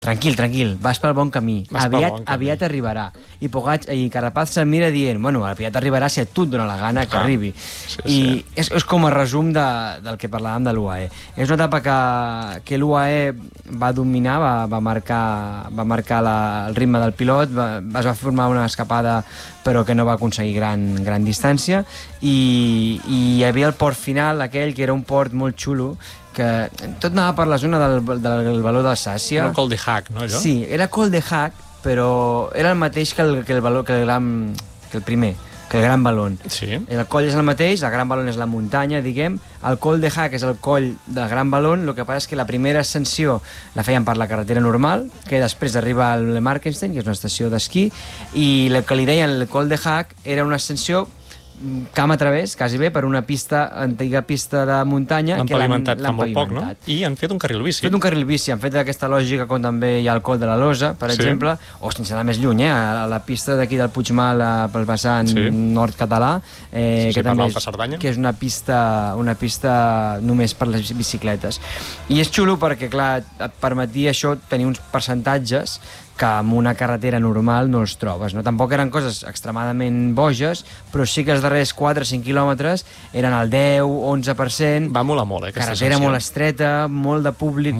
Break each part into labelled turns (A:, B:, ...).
A: Tranquil, vas pel bon camí. Aviat arribarà. I Carapaz se'l mira dient, bueno, aviat arribarà si a tu et dona la gana que arribi. I és com a resum del que parlàvem de l'UAE. És una etapa que l'UAE va dominar, va marcar el ritme del pilot, es va formar una escapada però que no va aconseguir gran distància, i hi havia el port final, aquell que era un port molt xulo, que tot anava per la zona del Baló d'Alsàcia.
B: Era Col de Hac, no, allò?
A: Sí, era Col de Hac, però era el mateix que el primer, que el Gran Balón.
B: Sí.
A: El coll és el mateix, el Gran Balón és la muntanya, diguem. El Col de Hac és el coll del Gran Balón, el que passa és que la primera ascensió la feien per la carretera normal, que després arriba al Markenstein, que és una estació d'esquí, i el que li deien el Col de Hac era una ascensió camp a través, quasi bé, per una antiga pista de muntanya.
B: L'han pavimentat fa molt poc, no? I han fet un carril bici. Han fet aquesta lògica com també hi ha el Coll de la Losa, per exemple, o sense anar més lluny, a la pista d'aquí del Puigmal pel vessant nord català, que també és una pista només per les bicicletes. I és xulo perquè, clar, et permetia això tenir uns percentatges que amb una carretera normal no els trobes, no? Tampoc eren coses extremadament boges, però sí que els darrers 4 o 5 quilòmetres eren el 10-11%. Va molar molt, aquesta
A: carretera molt estreta, molt de públic,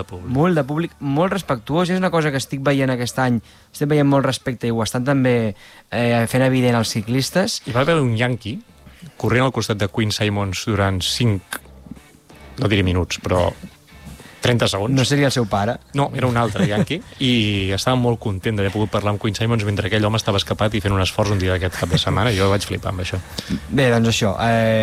A: molt respectuós. És una cosa que estic veient aquest any, estic veient molt respecte i ho estan també fent evident els ciclistes.
B: Hi va haver un yanqui corrent al costat de Queen Simmons durant 5, no diré minuts, però 30 segons.
A: No seria el seu pare?
B: No, era un altre yanqui, i estava molt content d'haver pogut parlar amb Queen Simmons mentre aquell home estava escapat i fent un esforç un dia d'aquest cap de setmana, i jo vaig flipar amb això.
A: Bé, doncs això,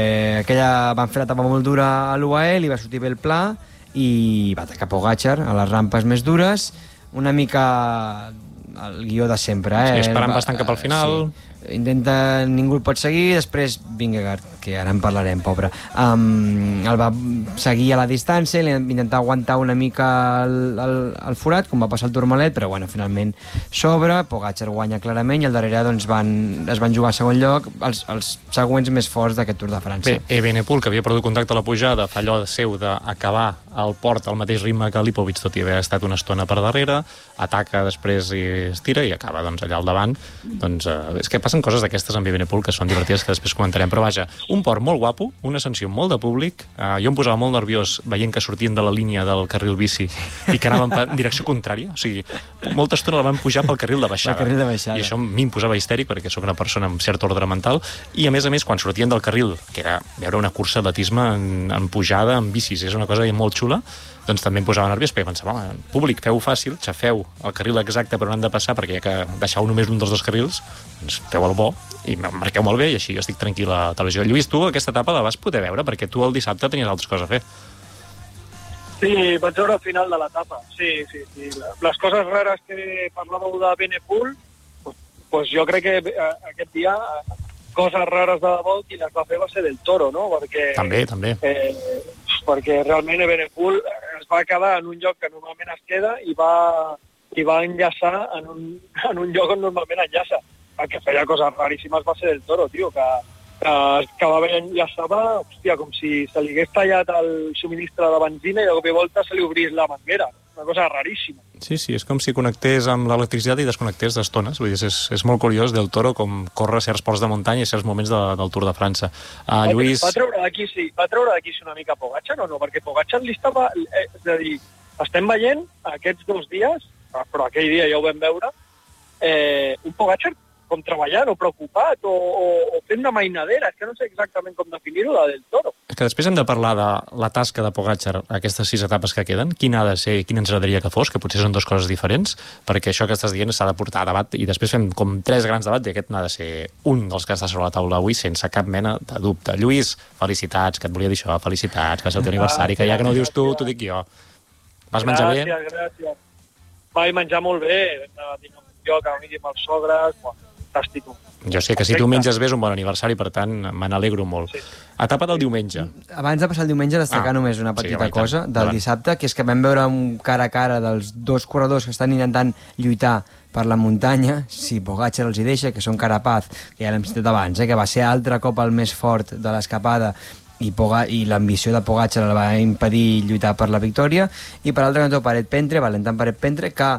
A: van fer l'etapa molt dura a l'UAE, li va sortir bé el pla, i va atacar Pogačar a les rampes més dures, una mica el guió de sempre.
B: Sí, esperant bastant cap al final.
A: Sí. Ningú el pot seguir, després Vingegaard, que ara en parlarem, pobre, el va seguir a la distància, li va intentar aguantar una mica el forat, com va passar el Tourmalet, però bueno, finalment s'obre, Pogačar guanya clarament, i al darrere doncs, es van jugar a segon lloc els següents més forts d'aquest Tour de França.
B: Bé, Evenepoel, que havia perdut contacte a la pujada, fa allò seu d'acabar al port al mateix ritme que Lipovic, tot i haver estat una estona per darrere, ataca després i es tira i acaba doncs, allà al davant. Doncs, és que passen coses d'aquestes amb Evenepoel que són divertides, que després comentarem, però vaja, un port molt guapo, una ascensió molt de públic, jo em posava molt nerviós veient que sortien de la línia del carril bici i que anaven en direcció contrària, o sigui, molta estona la van pujar pel carril de baixada. I això a mi em posava histèric perquè sóc una persona amb cert ordre mental, i a més, quan sortien del carril, que era veure una cursa d'atletisme en pujada, en bicis, és una cosa molt xula, doncs també em posava nerviós, perquè pensava, públic, feu fàcil, xafeu el carril exacte per on han de passar, perquè ja que deixeu només un dels dos carrils, doncs feu el bo i marqueu molt bé, i així jo estic tranquil a la televisió. Lluís, tu aquesta etapa la vas poder veure, perquè tu el dissabte tenies altres coses a fer.
C: Sí, vaig veure el final de l'etapa, sí. Les coses rares que parlàveu de Evenepoel, doncs jo crec que aquest dia coses rares de debò qui les va fer va ser del Toro, no? Perquè,
B: també.
C: Perquè realment Evenepoel es va quedar en un lloc que normalment es queda i va enllaçar en un lloc on normalment enllaça. El que feia coses raríssimes va ser del Toro, tio, que va bé enllaçava, hòstia, com si se li hagués tallat el subministre de benzina i de cop i volta se li obrís la manguera. Una cosa raríssima.
B: Sí, és com si connectés amb l'electricitat i desconnectés d'estones. Vull dir, és molt curiós del Toro com corre certs ports de muntanya i certs moments del Tour de França. Lluís...
C: Va treure d'aquí una mica Pogačar o no? Perquè Pogačar li estava... És a dir, estem veient aquests 2 dies, però aquell dia ja ho vam veure, un Pogačar com treballant o preocupat o fent una mainadera. És que no sé exactament com definir-ho, la del Toro.
B: És que després hem de parlar de la tasca de Pogačar, aquestes 6 etapes que queden, quina ha de ser i quina ens agradaria que fos, que potser són 2 coses diferents, perquè això que estàs dient s'ha de portar a debat, i després fem com 3 grans debats, i aquest n'ha de ser un dels que està sobre la taula avui, sense cap mena de dubte. Lluís, felicitats, que et volia dir això, felicitats, que va ser el teu aniversari, que ja que no ho dius tu, t'ho dic jo. Vas menjar bé?
C: Gràcies. Vaig menjar molt bé, vam anar a dinar un lloc, a mi amb els sogres, fantàstic.
B: Jo sé que si tu menges bé és un bon aniversari, per tant, me n'alegro molt. Sí. Etapa del diumenge.
A: Abans de passar el diumenge, destacar només una petita cosa del dissabte, que és que vam veure un cara a cara dels 2 corredors que estan intentant lluitar per la muntanya, si Pogačar els hi deixa, que són Carapaz, que ja l'hem citat abans, que va ser altre cop el més fort de l'escapada, i l'ambició de Pogacar el va impedir lluitar per la victòria, i per l'altre cantó Paret Pentre, Valentin Paret Pentre, que